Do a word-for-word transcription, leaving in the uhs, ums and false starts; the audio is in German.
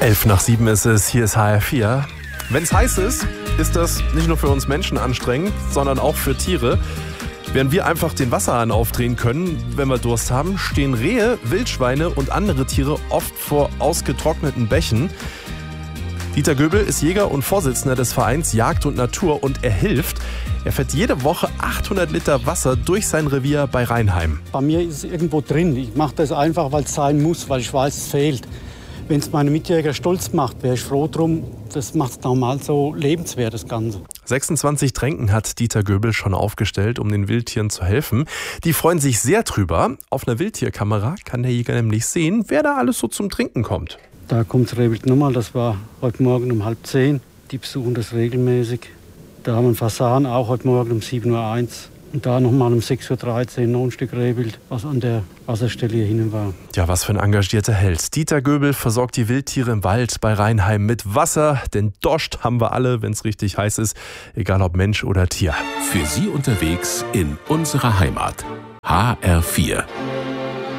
Elf nach sieben ist es, hier ist H R vier. Wenn es heiß ist, ist das nicht nur für uns Menschen anstrengend, sondern auch für Tiere. Während wir einfach den Wasserhahn aufdrehen können, wenn wir Durst haben, stehen Rehe, Wildschweine und andere Tiere oft vor ausgetrockneten Bächen. Dieter Göbel ist Jäger und Vorsitzender des Vereins Jagd und Natur und er hilft. Er fährt jede Woche achthundert Liter Wasser durch sein Revier bei Reinheim. Bei mir ist es irgendwo drin. Ich mache das einfach, weil es sein muss, weil ich weiß, es fehlt. Wenn es meine Mitjäger stolz macht, wäre ich froh drum. Das macht es normal so lebenswert, das Ganze. sechsundzwanzig Tränken hat Dieter Göbel schon aufgestellt, um den Wildtieren zu helfen. Die freuen sich sehr drüber. Auf einer Wildtierkamera kann der Jäger nämlich sehen, wer da alles so zum Trinken kommt. Da kommt das Rehwild nochmal, das war heute Morgen um halb zehn. Die besuchen das regelmäßig. Da haben wir einen Fasan, auch heute Morgen um sieben Uhr eins. Und da nochmal um sechs Uhr dreizehn noch ein Stück Rehwild, was an der Wasserstelle hier hinten war. Ja, was für ein engagierter Held. Dieter Göbel versorgt die Wildtiere im Wald bei Reinheim mit Wasser. Denn Dost haben wir alle, wenn es richtig heiß ist, egal ob Mensch oder Tier. Für Sie unterwegs in unserer Heimat. H R vier.